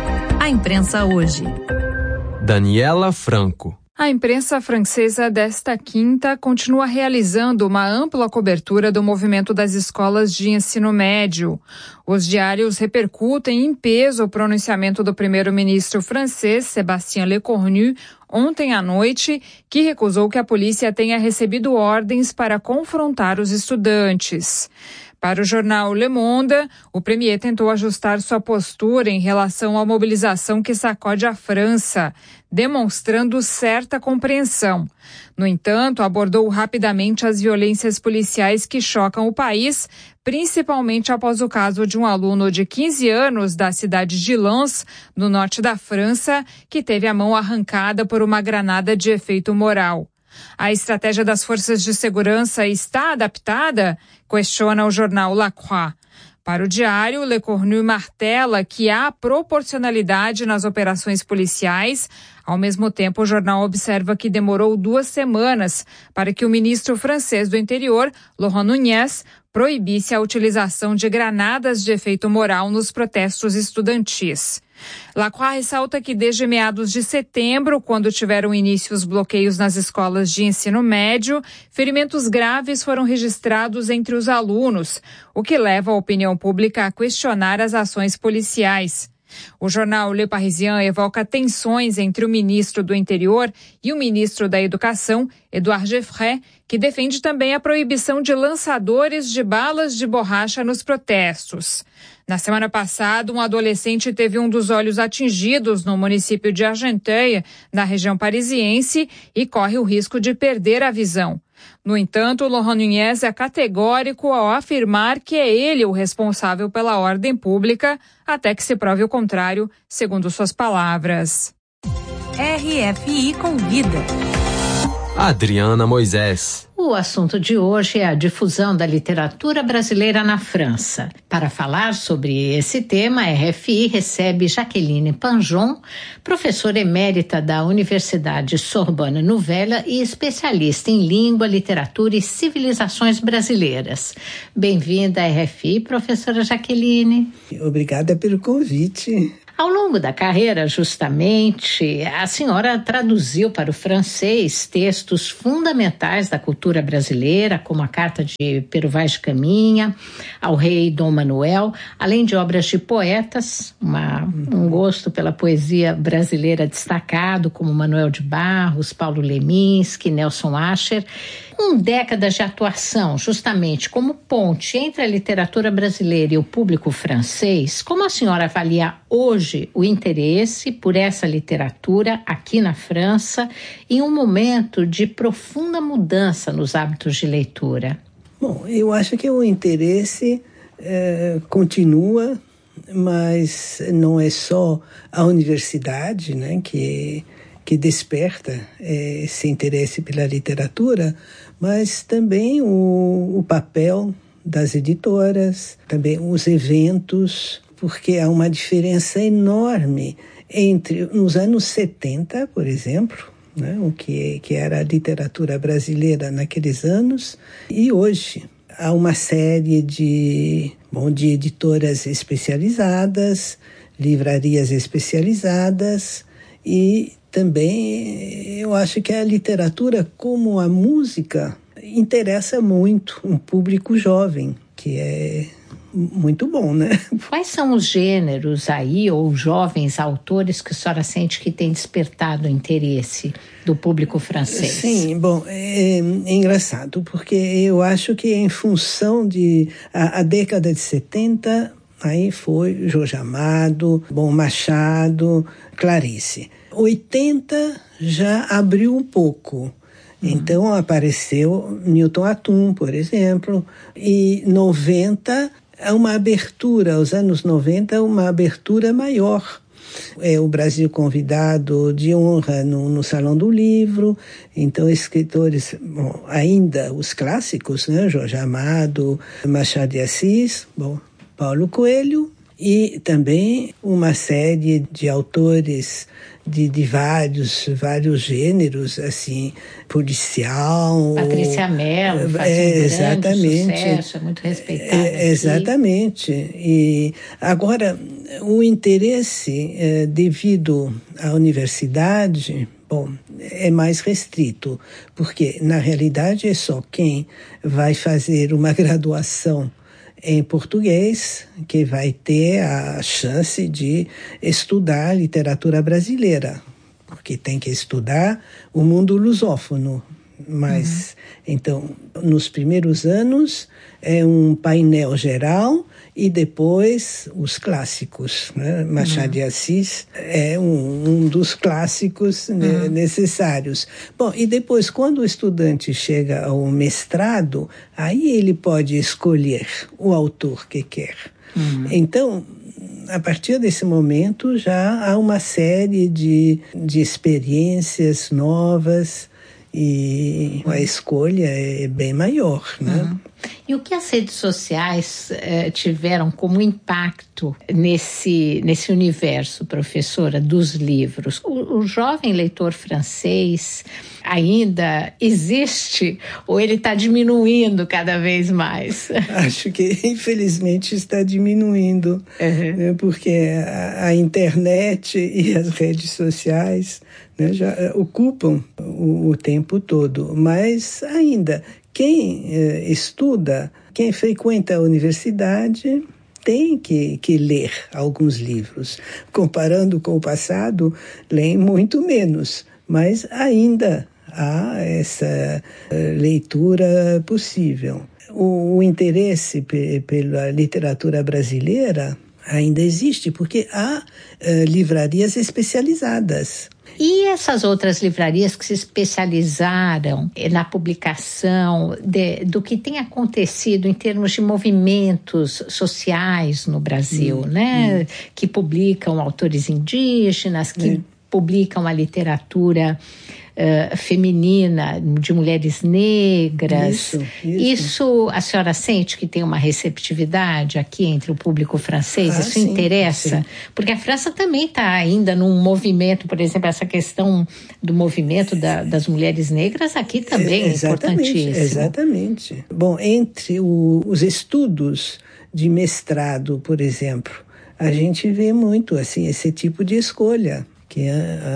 A imprensa hoje. Daniela Franco. A imprensa francesa desta quinta continua realizando uma ampla cobertura do movimento das escolas de ensino médio. Os diários repercutem em peso o pronunciamento do primeiro-ministro francês, Sébastien Lecornu, ontem à noite, que recusou que a polícia tenha recebido ordens para confrontar os estudantes. Para o jornal Le Monde, o premier tentou ajustar sua postura em relação à mobilização que sacode a França, demonstrando certa compreensão. No entanto, abordou rapidamente as violências policiais que chocam o país, principalmente após o caso de um aluno de 15 anos da cidade de Lens, no norte da França, que teve a mão arrancada por uma granada de efeito moral. A estratégia das forças de segurança está adaptada? Questiona o jornal La Croix. Para o diário, Lecornu martela que há proporcionalidade nas operações policiais. Ao mesmo tempo, o jornal observa que demorou 2 semanas para que o ministro francês do Interior, Laurent Nunez, proibisse a utilização de granadas de efeito moral nos protestos estudantis. Lacroix ressalta que desde meados de setembro, quando tiveram início os bloqueios nas escolas de ensino médio, ferimentos graves foram registrados entre os alunos, o que leva a opinião pública a questionar as ações policiais. O jornal Le Parisien evoca tensões entre o ministro do Interior e o ministro da Educação, Édouard Geoffroy, que defende também a proibição de lançadores de balas de borracha nos protestos. Na semana passada, um adolescente teve um dos olhos atingidos no município de Argenteuil, na região parisiense, e corre o risco de perder a visão. No entanto, Laurent Nunez é categórico ao afirmar que é ele o responsável pela ordem pública, até que se prove o contrário, segundo suas palavras. RFI Convida. Adriana Moisés. O O assunto de hoje é a difusão da literatura brasileira na França. Para falar sobre esse tema, a RFI recebe Jaqueline Panjon, professora emérita da Universidade Sorbonne Nouvelle e especialista em língua, literatura e civilizações brasileiras. Bem-vinda à RFI, professora Jaqueline. Obrigada pelo convite. Ao longo da carreira, justamente, a senhora traduziu para o francês textos fundamentais da cultura brasileira, como a Carta de Pero Vaz de Caminha, ao rei Dom Manuel, além de obras de poetas, um gosto pela poesia brasileira destacado, como Manuel de Barros, Paulo Leminski, Nelson Ascher. Com décadas de atuação, justamente como ponte entre a literatura brasileira e o público francês, como a senhora avalia hoje o interesse por essa literatura aqui na França em um momento de profunda mudança nos hábitos de leitura? Bom, eu acho que o interesse continua, mas não é só a universidade, né, que desperta esse interesse pela literatura, mas também o papel das editoras, também os eventos, porque há uma diferença enorme entre nos anos 70, por exemplo, né, o que era a literatura brasileira naqueles anos, e hoje. Há uma série de editoras especializadas, livrarias especializadas, e também eu acho que a literatura, como a música, interessa muito um público jovem, que é muito bom, né? Quais são os gêneros aí, ou jovens autores, que a senhora sente que tem despertado o interesse do público francês? Sim, bom, é engraçado, porque eu acho que em função de a década de 70, aí foi Jorge Amado, Machado, Clarice. 80 já abriu um pouco. Então apareceu Newton Atum, por exemplo, e 90 é uma abertura, os anos 90 uma abertura maior. O Brasil convidado de honra no Salão do Livro, então escritores, ainda os clássicos, né? Jorge Amado, Machado de Assis, Paulo Coelho, e também uma série de autores de vários gêneros, assim, policial. Patrícia Mello faz um grande sucesso, é muito respeitada. Exatamente. E agora, o interesse devido à universidade, é mais restrito, porque, na realidade, é só quem vai fazer uma graduação em português que vai ter a chance de estudar literatura brasileira, porque tem que estudar o mundo lusófono. Mas, então, nos primeiros anos é um painel geral e depois os clássicos, né? Machado de Assis é um dos clássicos necessários. E depois, quando o estudante chega ao mestrado, aí ele pode escolher o autor que quer. Então, a partir desse momento, já há uma série de experiências novas, e a escolha é bem maior, né? E o que as redes sociais tiveram como impacto nesse universo, professora, dos livros? O jovem leitor francês ainda existe ou ele está diminuindo cada vez mais? Acho que, infelizmente, está diminuindo, né? Porque a internet e as redes sociais, né, já ocupam o tempo todo, mas ainda quem estuda, quem frequenta a universidade tem que ler alguns livros. Comparando com o passado, leem muito menos, mas ainda há essa leitura possível. O interesse pela literatura brasileira ainda existe, porque há livrarias especializadas. E essas outras livrarias que se especializaram na publicação do que tem acontecido em termos de movimentos sociais no Brasil, né? Que publicam autores indígenas, que publicam a literatura feminina, de mulheres negras. Isso a senhora sente que tem uma receptividade aqui entre o público francês? Isso sim, interessa? Sim. Porque a França também está ainda num movimento, por exemplo, essa questão do movimento das mulheres negras aqui também é importantíssimo. Exatamente. Bom, entre os estudos de mestrado, por exemplo, a gente vê muito assim esse tipo de escolha, que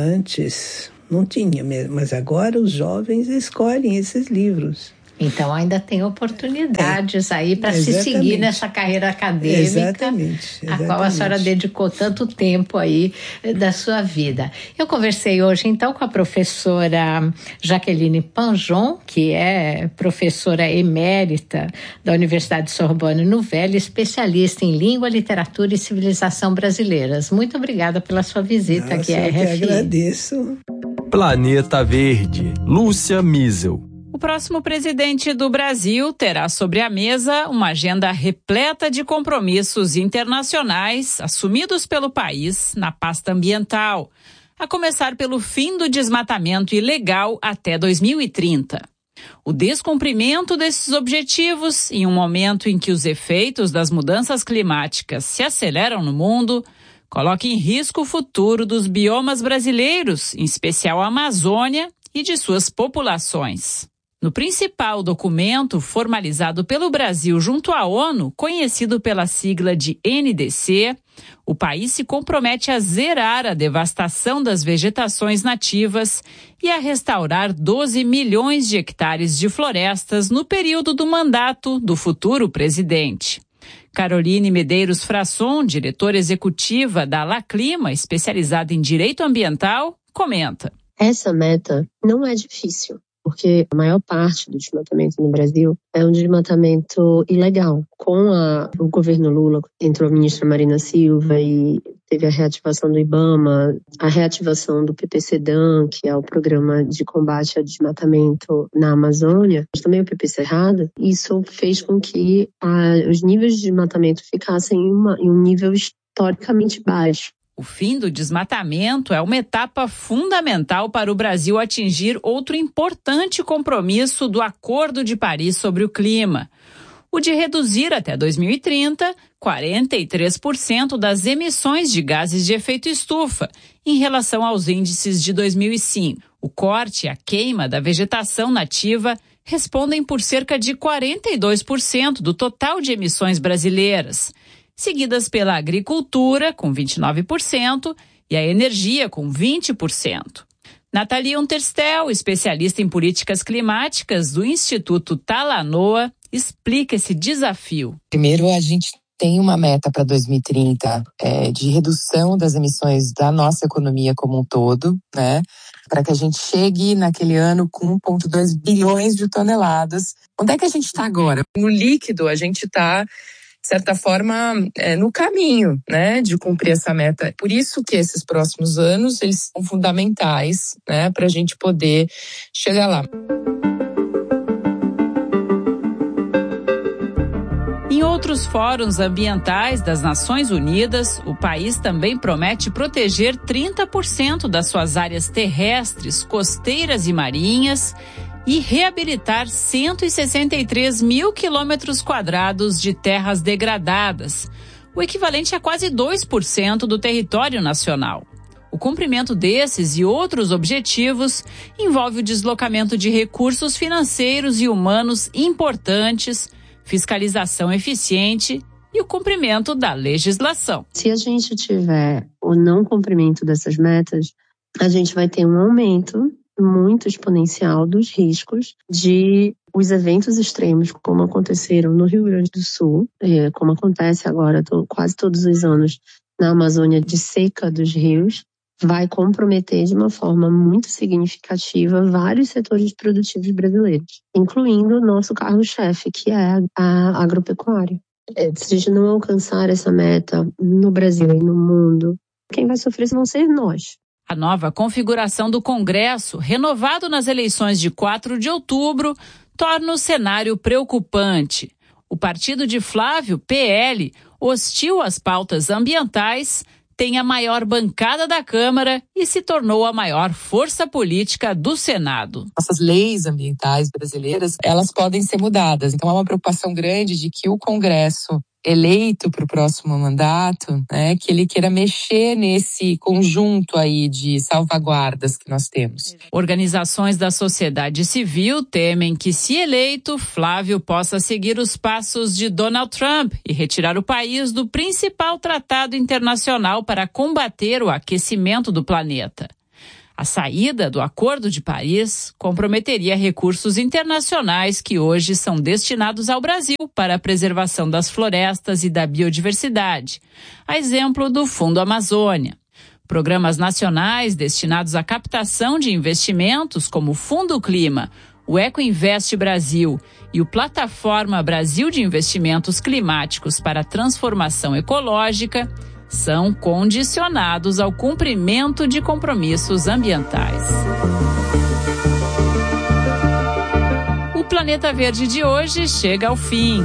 antes não tinha mesmo, mas agora os jovens escolhem esses livros. Então ainda tem oportunidades aí para se seguir nessa carreira acadêmica, a qual a senhora dedicou tanto tempo aí da sua vida. Eu conversei hoje então com a professora Jacqueline Panjon, que é professora emérita da Universidade Sorbonne Nouvelle, especialista em língua, literatura e civilização brasileiras. Muito obrigada pela sua visita aqui à RFI. Eu que agradeço. Planeta Verde, Lúcia Miesel. O próximo presidente do Brasil terá sobre a mesa uma agenda repleta de compromissos internacionais assumidos pelo país na pasta ambiental, a começar pelo fim do desmatamento ilegal até 2030. O descumprimento desses objetivos, em um momento em que os efeitos das mudanças climáticas se aceleram no mundo, coloca em risco o futuro dos biomas brasileiros, em especial a Amazônia e de suas populações. No principal documento formalizado pelo Brasil junto à ONU, conhecido pela sigla de NDC, o país se compromete a zerar a devastação das vegetações nativas e a restaurar 12 milhões de hectares de florestas no período do mandato do futuro presidente. Caroline Medeiros Frasson, diretora executiva da Laclima, especializada em direito ambiental, comenta. Essa meta não é difícil, porque a maior parte do desmatamento no Brasil é um desmatamento ilegal. Com o governo Lula, entrou a ministra Marina Silva e teve a reativação do IBAMA, a reativação do PPCDAM, que é o Programa de Combate ao Desmatamento na Amazônia, mas também o PP Cerrado. Isso fez com que os níveis de desmatamento ficassem em um nível historicamente baixo. O fim do desmatamento é uma etapa fundamental para o Brasil atingir outro importante compromisso do Acordo de Paris sobre o Clima, o de reduzir até 2030 43% das emissões de gases de efeito estufa em relação aos índices de 2005. O corte e a queima da vegetação nativa respondem por cerca de 42% do total de emissões brasileiras, seguidas pela agricultura, com 29%, e a energia, com 20%. Nathalie Unterstel, especialista em políticas climáticas do Instituto Talanoa, explica esse desafio. Primeiro, a gente tem uma meta para 2030 de redução das emissões da nossa economia como um todo, né? Para que a gente chegue naquele ano com 1,2 bilhões de toneladas. Onde é que a gente está agora? No líquido, a gente está, de certa forma, no caminho, né, de cumprir essa meta. Por isso que esses próximos anos, eles são fundamentais, né, para a gente poder chegar lá. Em outros fóruns ambientais das Nações Unidas, o país também promete proteger 30% das suas áreas terrestres, costeiras e marinhas e reabilitar 163 mil quilômetros quadrados de terras degradadas, o equivalente a quase 2% do território nacional. O cumprimento desses e outros objetivos envolve o deslocamento de recursos financeiros e humanos importantes, fiscalização eficiente e o cumprimento da legislação. Se a gente tiver o não cumprimento dessas metas, a gente vai ter um aumento muito exponencial dos riscos de os eventos extremos, como aconteceram no Rio Grande do Sul, como acontece agora quase todos os anos na Amazônia, de seca dos rios, vai comprometer de uma forma muito significativa vários setores produtivos brasileiros, incluindo o nosso carro-chefe, que é a agropecuária. Se a gente não alcançar essa meta no Brasil e no mundo, quem vai sofrer vão ser nós. A nova configuração do Congresso, renovado nas eleições de 4 de outubro, torna o cenário preocupante. O partido de Flávio, PL, hostil às pautas ambientais, tem a maior bancada da Câmara e se tornou a maior força política do Senado. Nossas leis ambientais brasileiras, elas podem ser mudadas. Então há uma preocupação grande de que o Congresso eleito para o próximo mandato, né, que ele queira mexer nesse conjunto aí de salvaguardas que nós temos. Organizações da sociedade civil temem que, se eleito, Flávio possa seguir os passos de Donald Trump e retirar o país do principal tratado internacional para combater o aquecimento do planeta. A saída do Acordo de Paris comprometeria recursos internacionais que hoje são destinados ao Brasil para a preservação das florestas e da biodiversidade, a exemplo do Fundo Amazônia. Programas nacionais destinados à captação de investimentos, como o Fundo Clima, o Ecoinvest Brasil e o Plataforma Brasil de Investimentos Climáticos para a Transformação Ecológica, são condicionados ao cumprimento de compromissos ambientais. O Planeta Verde de hoje chega ao fim.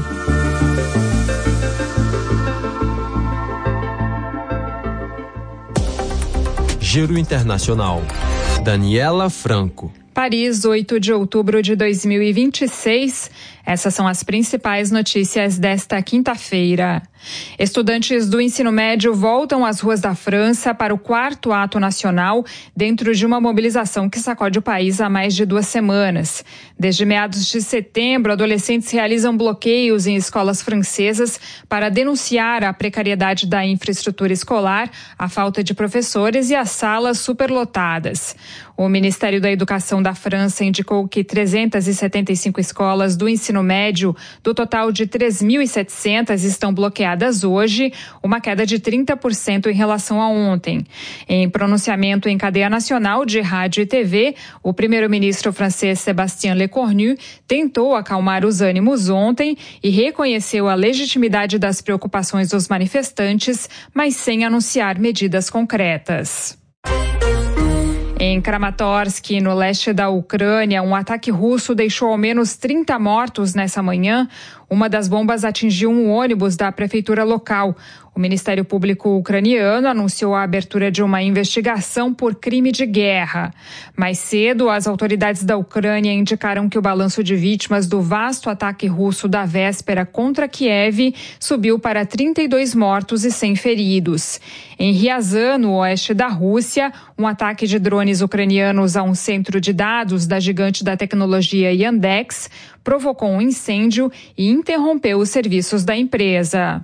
Giro Internacional. Daniela Franco. Paris, 8 de outubro de 2026. Essas são as principais notícias desta quinta-feira. Estudantes do ensino médio voltam às ruas da França para o 4º ato nacional dentro de uma mobilização que sacode o país há mais de 2 semanas. Desde meados de setembro, adolescentes realizam bloqueios em escolas francesas para denunciar a precariedade da infraestrutura escolar, a falta de professores e as salas superlotadas. O Ministério da Educação da França indicou que 375 escolas do ensino médio, do total de 3.700, estão bloqueadas hoje, uma queda de 30% em relação a ontem. Em pronunciamento em cadeia nacional de rádio e TV, o primeiro-ministro francês Sébastien Lecornu tentou acalmar os ânimos ontem e reconheceu a legitimidade das preocupações dos manifestantes, mas sem anunciar medidas concretas. Em Kramatorsk, no leste da Ucrânia, um ataque russo deixou ao menos 30 mortos nessa manhã. Uma das bombas atingiu um ônibus da prefeitura local. O Ministério Público ucraniano anunciou a abertura de uma investigação por crime de guerra. Mais cedo, as autoridades da Ucrânia indicaram que o balanço de vítimas do vasto ataque russo da véspera contra Kiev subiu para 32 mortos e 100 feridos. Em Ryazan, no oeste da Rússia, um ataque de drones ucranianos a um centro de dados da gigante da tecnologia Yandex provocou um incêndio e interrompeu os serviços da empresa.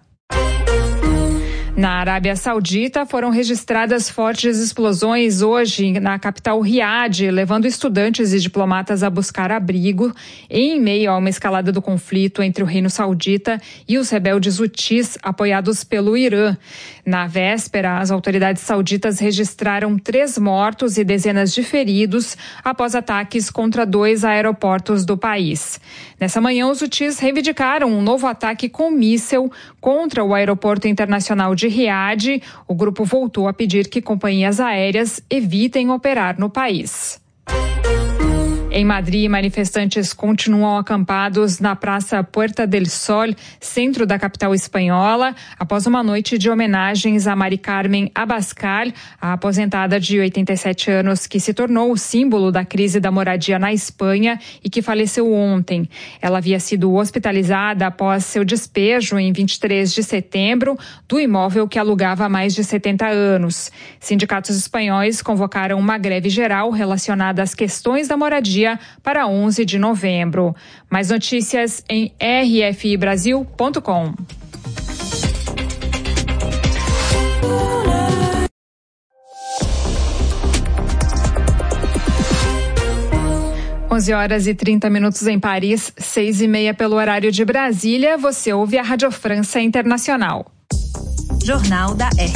Na Arábia Saudita, foram registradas fortes explosões hoje na capital Riad, levando estudantes e diplomatas a buscar abrigo em meio a uma escalada do conflito entre o Reino Saudita e os rebeldes hutis, apoiados pelo Irã. Na véspera, as autoridades sauditas registraram 3 mortos e dezenas de feridos após ataques contra 2 aeroportos do país. Nessa manhã, os hutis reivindicaram um novo ataque com míssil contra o aeroporto internacional de Riad. O grupo voltou a pedir que companhias aéreas evitem operar no país. Em Madrid, manifestantes continuam acampados na Praça Puerta del Sol, centro da capital espanhola, após uma noite de homenagens a Mari Carmen Abascal, a aposentada de 87 anos que se tornou o símbolo da crise da moradia na Espanha e que faleceu ontem. Ela havia sido hospitalizada após seu despejo em 23 de setembro do imóvel que alugava há mais de 70 anos. Sindicatos espanhóis convocaram uma greve geral relacionada às questões da moradia para 11 de novembro. Mais notícias em rfibrasil.com. Horas e 30 minutos em Paris, 6:30 pelo horário de Brasília. Você ouve a Rádio França Internacional. Jornal da